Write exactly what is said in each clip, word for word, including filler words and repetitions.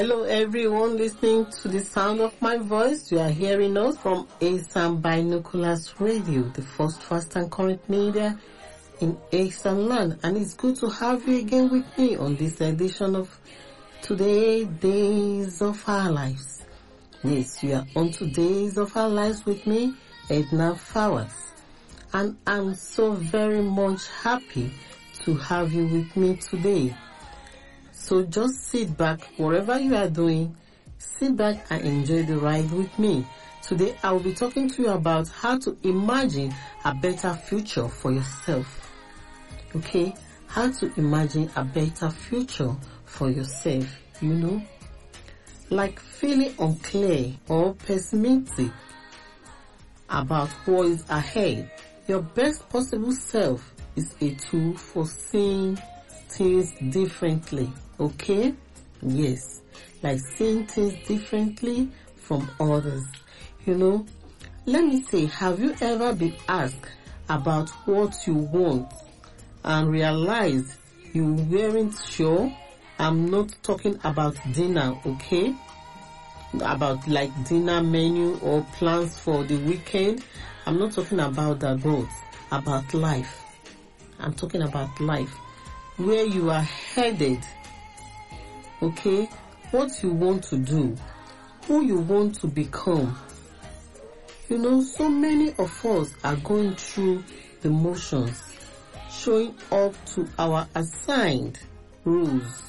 Hello everyone listening to the sound of my voice. You are hearing us from ASAM Binoculars Radio, the first fast and current media in ASAM land. And it's good to have you again with me on this edition of Today Days of Our Lives. Yes, you are on Today's of Our Lives with me, Edna Fowers. And I'm so very much happy to have you with me today. So just sit back, whatever you are doing, sit back and enjoy the ride with me. Today I will be talking to you about how to imagine a better future for yourself. Okay? How to imagine a better future for yourself, you know? Like feeling unclear or pessimistic about what is ahead. Your best possible self is a tool for seeing things differently. Okay? Yes. Like seeing things differently from others. You know, let me say, have you ever been asked about what you want and realized you weren't sure? I'm not talking about dinner, okay? About like dinner menu or plans for the weekend. I'm not talking about that, but about life. I'm talking about life. Where you are headed. Okay? What you want to do. Who you want to become. You know, so many of us are going through the motions, showing up to our assigned rules,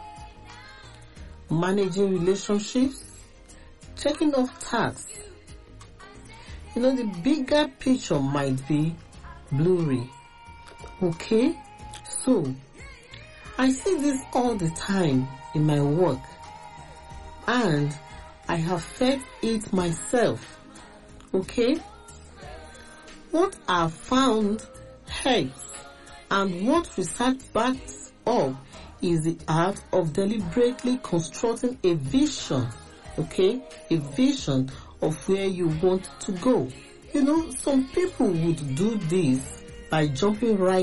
managing relationships, checking off tasks. You know, the bigger picture might be blurry. Okay? So, I see this all the time in my work, and I have felt it myself. Okay? What I found helps, and what research backs up is the art of deliberately constructing a vision. Okay? A vision of where you want to go. You know, some people would do this by jumping right